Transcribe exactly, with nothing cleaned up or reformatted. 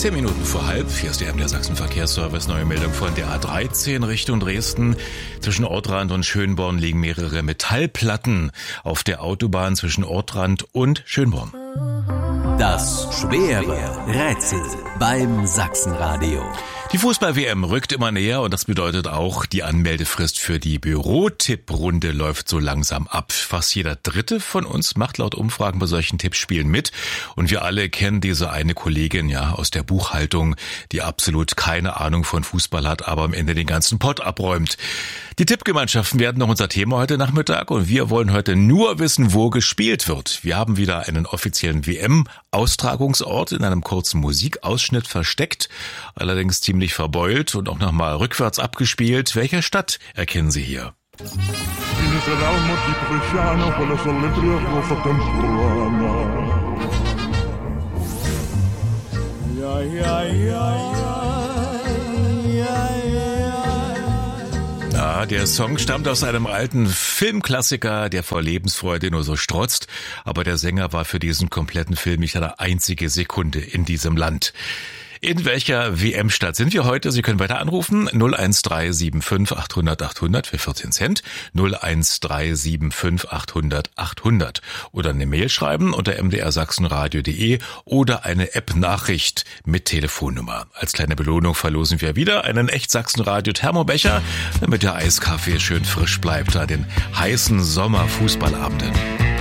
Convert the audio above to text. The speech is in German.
Zehn Minuten vor halb, hier ist der M D R Sachsen Verkehrsservice, neue Meldung von der A dreizehn Richtung Dresden. Zwischen Ortrand und Schönborn liegen mehrere Metallplatten auf der Autobahn zwischen Ortrand und Schönborn. Das schwere Rätsel beim Sachsenradio. Die Fußball-W M rückt immer näher und das bedeutet auch, die Anmeldefrist für die Bürotipprunde läuft so langsam ab. Fast jeder Dritte von uns macht laut Umfragen bei solchen Tippspielen mit und wir alle kennen diese eine Kollegin ja aus der Buchhaltung, die absolut keine Ahnung von Fußball hat, aber am Ende den ganzen Pott abräumt. Die Tippgemeinschaften werden noch unser Thema heute Nachmittag und wir wollen heute nur wissen, wo gespielt wird. Wir haben wieder einen offiziellen W M-Austragungsort in einem kurzen Musikausschnitt versteckt, allerdings ziemlich verbeult und auch nochmal rückwärts abgespielt. Welche Stadt erkennen Sie hier? Ja, ja, ja. Ja, der Song stammt aus einem alten Filmklassiker, der vor Lebensfreude nur so strotzt, aber der Sänger war für diesen kompletten Film nicht eine einzige Sekunde in diesem Land. In welcher W M-Stadt sind wir heute? Sie können weiter anrufen. null eins drei sieben fünf achthundert achthundert für vierzehn Cent. null eins drei sieben fünf achthundert achthundert. Oder eine Mail schreiben unter m d r sachsenradio punkt d e oder eine App-Nachricht mit Telefonnummer. Als kleine Belohnung verlosen wir wieder einen echt Sachsenradio-Thermobecher, damit der Eiskaffee schön frisch bleibt an den heißen Sommerfußballabenden.